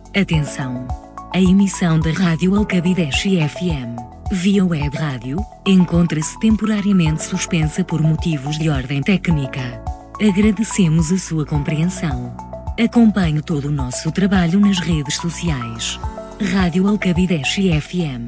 Atenção! A emissão da Rádio Alcabideche FM, via web rádio, encontra-se temporariamente suspensa por motivos de ordem técnica. Agradecemos a sua compreensão. Acompanhe todo o nosso trabalho nas redes sociais. Rádio Alcabideche FM.